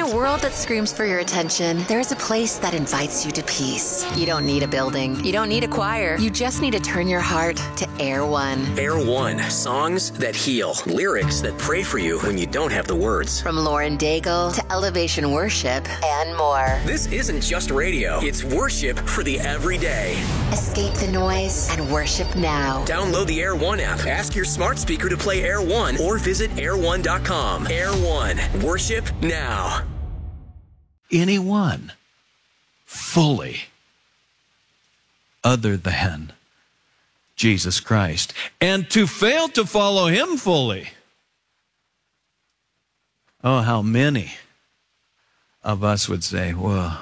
a world that screams for your attention, there's a place that invites you to peace. You don't need a building. You don't need a choir. You just need to turn your heart to Air One. Air One. Songs that heal. Lyrics that pray for you when you don't have the words. From Lauren Daigle to Elevation Worship and more. This isn't just radio. It's worship for the everyday. Escape the noise and worship now. Download the Air One app. Ask your smart speaker to play Air One or visit air1.com. Air One. Worship now. Anyone fully other than Jesus Christ. And to fail to follow him fully. Oh, how many of us would say, well,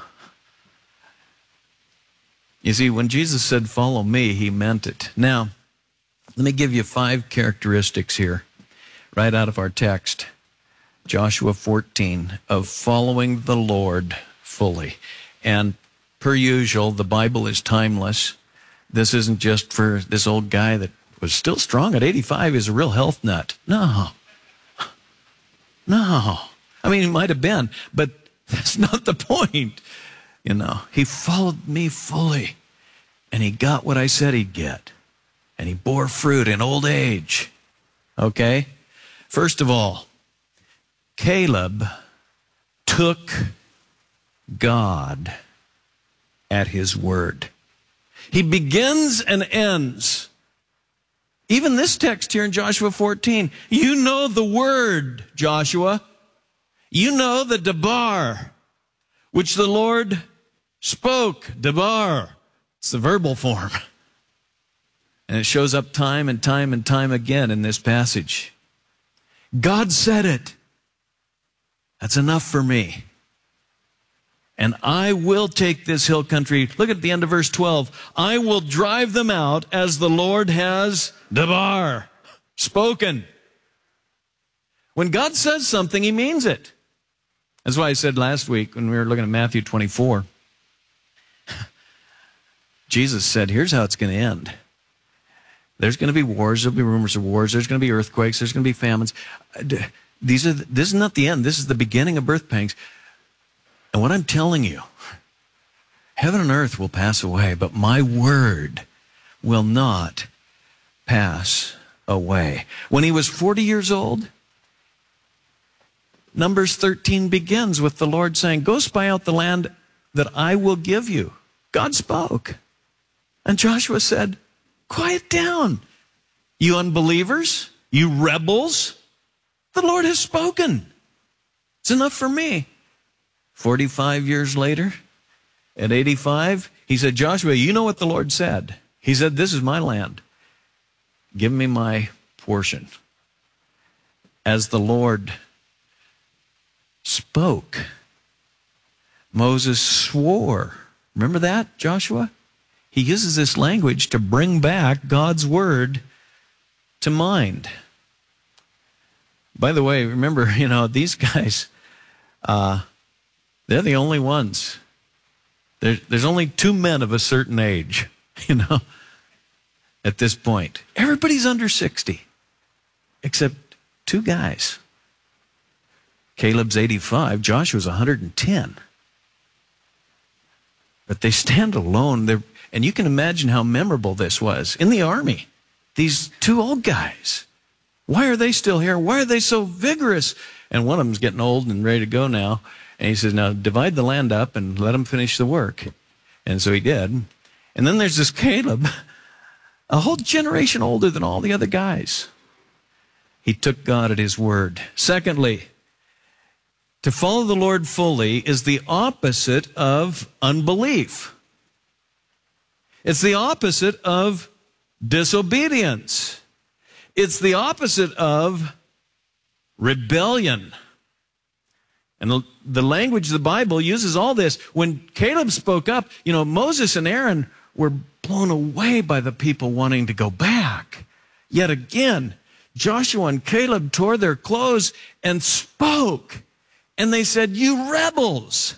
you see, when Jesus said, follow me, he meant it. Now, let me give you 5 characteristics here, right out of our text, Joshua 14, of following the Lord fully. And per usual, the Bible is timeless. This isn't just for this old guy that was still strong at 85, is a real health nut. No. I mean, he might have been, but that's not the point. You know, he followed me fully, and he got what I said he'd get, and he bore fruit in old age. Okay? First of all, Caleb took God at his word. He begins and ends. Even this text here in Joshua 14, you know the word, Joshua. You know the debar, which the Lord spoke. Debar. It's the verbal form. And it shows up time and time and time again in this passage. God said it. That's enough for me. And I will take this hill country. Look at the end of verse 12. I will drive them out as the Lord has debar, spoken. When God says something, he means it. That's why I said last week when we were looking at Matthew 24, Jesus said, here's how it's going to end. There's going to be wars. There'll be rumors of wars. There's going to be earthquakes. There's going to be famines. This is not the end. This is the beginning of birth pangs. And what I'm telling you, heaven and earth will pass away, but my word will not pass away. When he was 40 years old, Numbers 13 begins with the Lord saying, go spy out the land that I will give you. God spoke. And Joshua said, quiet down, you unbelievers, you rebels. The Lord has spoken. It's enough for me. 45 years later, at 85, he said, Joshua, you know what the Lord said. He said, this is my land. Give me my portion. As the Lord spoke, Moses swore. Remember that, Joshua? He uses this language to bring back God's word to mind. By the way, remember, these guys, they're the only ones. There's only 2 men of a certain age, at this point. Everybody's under 60, except 2 guys. Caleb's 85, Joshua's 110. But they stand alone. And you can imagine how memorable this was in the army. These 2 old guys. Why are they still here? Why are they so vigorous? And one of them's getting old and ready to go now. And he says, now divide the land up and let them finish the work. And so he did. And then there's this Caleb, a whole generation older than all the other guys. He took God at his word. Secondly, to follow the Lord fully is the opposite of unbelief. It's the opposite of disobedience. It's the opposite of rebellion. And the language of the Bible uses all this. When Caleb spoke up, Moses and Aaron were blown away by the people wanting to go back. Yet again, Joshua and Caleb tore their clothes and spoke. And they said, you rebels.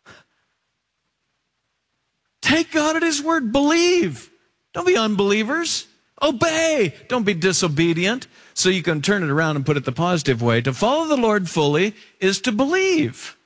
Take God at his word. Believe. Don't be unbelievers. Obey. Don't be disobedient. So you can turn it around and put it the positive way. To follow the Lord fully is to believe.